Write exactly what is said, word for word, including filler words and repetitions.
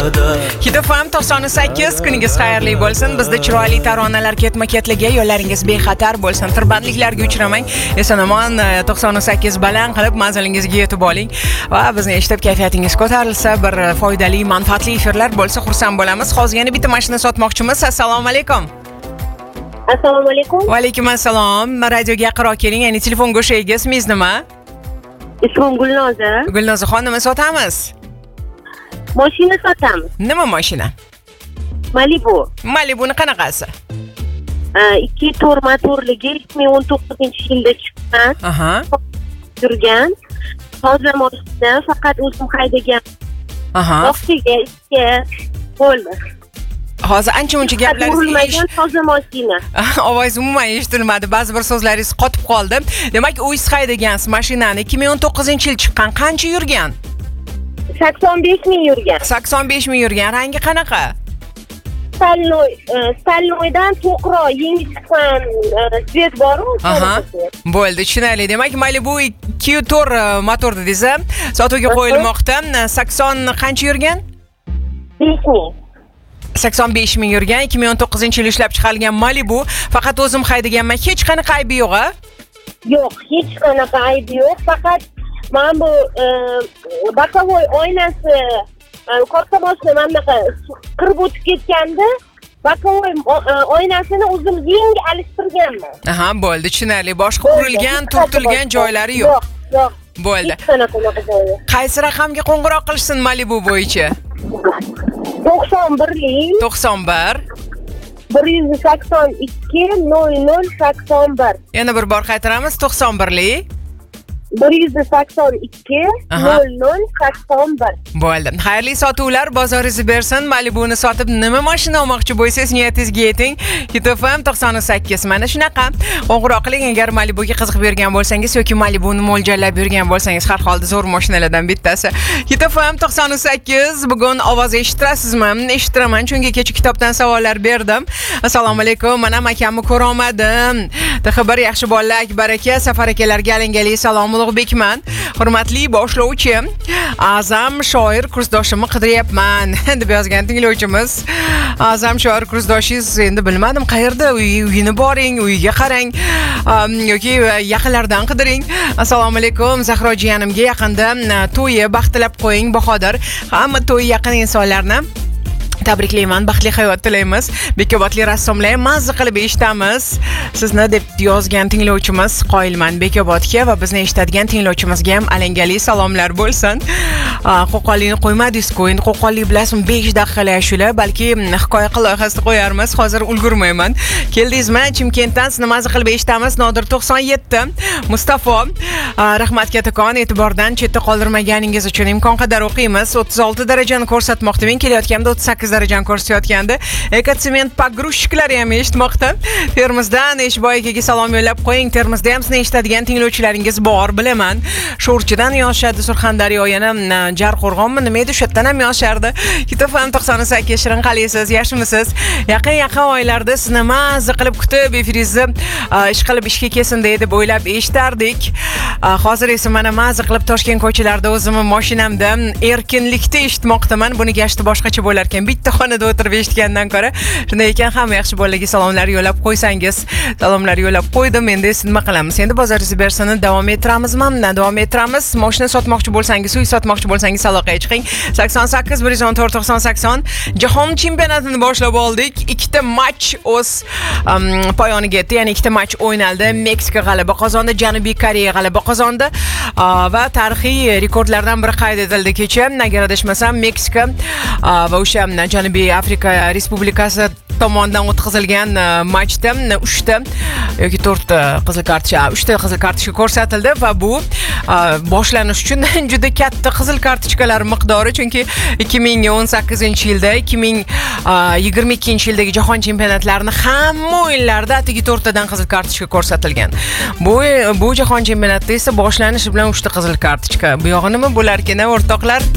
Hit F M to'qson sakkiz kuningiz xayrli bo'lsin. Bizda chiroyli taronalar ketma-ketligi, yo'llaringiz bexatar bo'lsin. Tirbandliklarga uchramang. Eson-omon to'qson sakkiz baland qilib manzilingizga yetib oling va bizni eshitib kayfiyatingiz ko'tarilsa, bir foydali, manfaatli efirlar bo'lsa xursand bo'lamiz. Hozir yana bitta mashina sotmoqchimiz. Assalomu alaykum. Assalomu alaykum. Va alaykum assalom. Radioga yaqinroq keling. Ya'ni telefon go'shagiga ismingiz nima? Ismim Gulnoza. Gulnozaxon, nima sotamiz? Mashina sotamiz. Nima mashina? Malibu. Malibuni qanaqasi? ikki to'rt motorligi ikki ming o'n to'qqizinchi yilda chiqqan. Aha. Turgan. Hozir mashina faqat o'zim haydagan. Aha. Vaqtiga ikki bo'ldi. Hozir ancha-muncha gaplaringiz toza mashina. Ovoz umuman eshitilmadi. Ba'zi bir so'zlaringiz qotib qoldi. Demak, o'zingiz haydagansiz mashinani. ikki ming o'n to'qqizinchi yil chiqqan. Qancha yurgan? sakson besh ming yurgan. sakson besh ming yurgan. Rangi qanaqa? Staloy, Staloydan to'qroq yangi chiqqan svet bor-ku. Aha. Bo'ldi, tushunarli. Demak, Malibu ikki to'rt motor dedingiz, sotuvga qo'yilmoqda. sakson qancha yurgan? besh ming. sakson besh ming yurgan, ikki ming o'n to'qqizinchi yil ishlab chiqarilgan Malibu. Faqat o'zim haydaganman. Hech qanaqa aybi yo'q-a? Yo'q, hech qanaqa aybi yo'q. Faqat mana bu bokovoy oynasi katta mashina mana bunaqa qirib o'tib ketganda bokovoy oynasini o'zim yangi alishtirganman. Aha, bo'ldi, tushunarli. Boshqa urilgan, turtilgan joylari yo'q. Yo'q, yo'q. Bo'ldi. Hech qanaqa joyi. Qaysi raqamga qo'ng'iroq qilishsin Malibu bo'yicha? to'qson birlik to'qson bir bir yuz sakson ikki nol nol sakson bir. Yana bir bor qaytaramiz. to'qson birlik bir yuz sakson ikki nol nol sakson bir. Bo'ldi. Xayrli sotuvlar, bozoringizni bersin. Malibuni sotib nima mashina olmoqchi bo'lsangiz, niyatingizga yeting. Hit F M to'qson sakkiz mana shunaqa. Qo'ng'iroq qiling agar Malibuga qiziqib yurgan bo'lsangiz yoki Malibuni mo'ljallab yurgan bo'lsangiz, har holda zo'r mashinalardan bittasi. Hit F M to'qson sakkiz bugun ovoz eshitirasizmi? Eshitiraman, chunki kecha kitobdan savollar berdim. Assalomu alaykum. Mana akamni ko'ra olmadim. T X bir yaxshi bolalar, Akbar aka, Safar akalarga alangali salom. Ulug'bekman. Hurmatli boshlovchi, Azam shoir kursdoshimni qidiryapman deb yozgan tinglovchimiz. Azam shoir kursdoshingiz endi bilmadim qayerda, uyini boring, uyiga qarang yoki yaqinlardan qidiring. Assalomu alaykum. Zahro jiyanimga yaqinda to'yi baxtilab qo'ying Bahodir. Hamma to'yi yaqin insonlarni tabriklayman, baxtli hayot tilaymiz. Bekobodli rassomlar mazza qilib eshitamiz sizni deb yozgan tinglovchimiz. Qoyilman Bekobodga va bizni eshitadigan tinglovchimizga ham alangali salomlar bo'lsin. Qo'qonlikni qo'ymadingiz-ku. Endi Qo'qonlik bilasizmi, besh daqiqalar shular, balki hikoya loyihasida qo'yarmiz. Hozir ulgurmayman. Keldingizmi? Chimkentdan sizni mazza qilib eshitamiz. Nodir to'qson yetti. Mustafo, rahmat katakon, e'tibordan chetda qoldirmaganingiz uchun imkon qadar o'qiymiz. o'ttiz olti darajani ko'rsatmoqda. Men kelayotganda o'ttiz sakkiz darajani ko'rsatayotgandi. Ekotsement pogrushchiklari ham eshitmoqda. Termizdan Eshboy akaga salom yo'llab qo'ying. Termizda ham sizni eshitadigan tinglovchilaringiz bor, bilaman. Sho'rchidan yoshadi, Surxondaryo, yana Jarqo'rg'onmi, nima edi, shu yerdan ham yoshardi. Hit F M to'qson sakkiz shirin qalisiz, yaxshimisiz? Yaqin-yaqin oylarda sizni mazza qilib kutib, efiringizni ish qilib ishga kelsin deb o'ylab eshitardik. Hozir esa mana mazza qilib Toshkent ko'chalarida o'zimni mashinamda erkinlikda eshitmoqdaman. Buni gashti boshqacha bo'lar ekan. Bitta xonada o'tirib eshitgandan ko'ra. Shunday ekan, hamma yaxshi bolalarga salomlar yo'llab qo'ysangiz, salomlar yo'llab qo'ydim. Endi nima qilamiz? Endi bozoringizni bersini davom ettiramizmi? Davom ettiramiz. Mashina sotmoqchi bo'lsangiz, uy sotmoqchi bo'lsangiz aloqaga chiqing. sakson sakkiz bir yuz o'n to'rt to'qson sakson. Jahon chempionatini boshlab oldik. Ikkita match o'z um, poyoniga yetdi. Ya'ni ikkita match o'ynaldi. Meksika g'alaba qozondi, Janubiy Koreya g'alaba qozondi uh, va tarixiy rekordlardan biri qayd etildi kecha. Agar adashmasam, Meksika uh, va o'sha Janubiy Afrika Respublikasi tomonidan o'tkazilgan matchda uchta yoki to'rtta qizil kartochka, uchta qizil kartochka ko'rsatildi va bu boshlanish uchun juda katta qizil kartochkalar miqdori, chunki ikki ming o'n sakkizinchi yilda, ikki ming yigirma ikkinchi yildagi jahon chempionatlarini hamma o'yinlarda atigi to'rttadan qizil kartochka ko'rsatilgan. Bu bu jahon chempionatida esa boshlanishi bilan uchta qizil kartochka. Bu yog'i nima bo'lar ekan, o'rtoqlar?